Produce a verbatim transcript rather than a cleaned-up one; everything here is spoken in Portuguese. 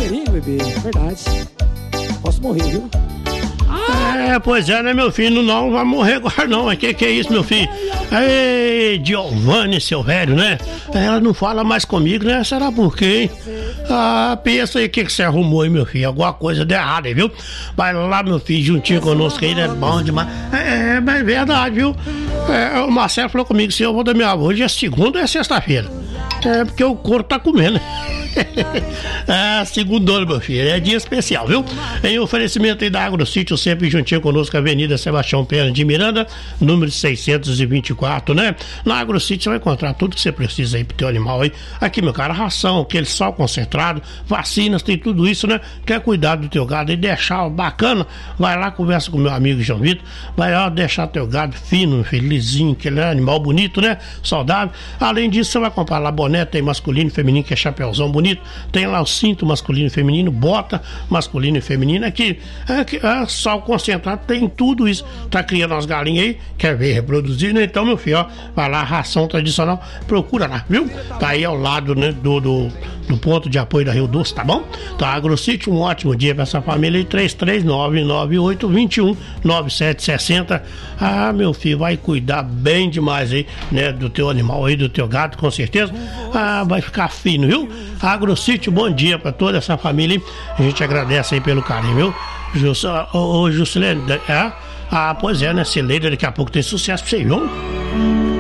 perigo, bebê, verdade. Posso morrer, viu? É, pois é, né, meu filho? Não, não vai morrer agora, não. Mas que que é isso, meu filho? Ei, Giovanni, seu velho, né? Ela não fala mais comigo, né? Será por quê, hein? Ah, pensa aí o que, que você arrumou aí, meu filho. Alguma coisa de errado aí, viu? Vai lá, meu filho, juntinho conosco aí, né? Bom demais. É, é, é verdade, viu? É, o Marcelo falou comigo, se eu vou da minha avó, hoje é segunda ou é sexta-feira? É porque o couro tá comendo. Ah, segundo, meu filho, é dia especial, viu? Em oferecimento aí da AgroSítio, sempre juntinho conosco, Avenida Sebastião Pena de Miranda, número seiscentos e vinte e quatro, né? Na AgroSítio você vai encontrar tudo que você precisa aí pro teu animal aí. Aqui, meu cara, ração, aquele sal concentrado, vacinas, tem tudo isso, né? Quer cuidar do teu gado e deixar bacana? Vai lá, conversa com meu amigo João Vitor, vai lá deixar teu gado fino, felizinho, aquele animal bonito, né? Saudável. Além disso, você vai comprar lá boné, tem masculino e feminino, que é chapéuzão bonito. Tem lá o cinto masculino e feminino, bota masculino e feminino. Aqui, aqui é sal concentrado, tem tudo isso. Tá criando umas galinhas aí, quer ver reproduzindo? Então, meu filho, ó, vai lá, ração tradicional, procura lá, viu? Tá aí ao lado, né, do, do, do ponto de apoio da Rio Doce, tá bom? Tá, AgroSítio, um ótimo dia pra essa família aí, três três nove nove oito dois um nove sete seis zero. Ah, meu filho, vai cuidar bem demais aí, né, do teu animal aí, do teu gato, com certeza. Ah, vai ficar fino, viu? AgroSítio, bom dia pra toda essa família, hein? A gente agradece aí pelo carinho, viu? Jus, ô, ô Juscelene, é? Ah, pois é, né? Celeira, daqui a pouco tem sucesso pra você, viu?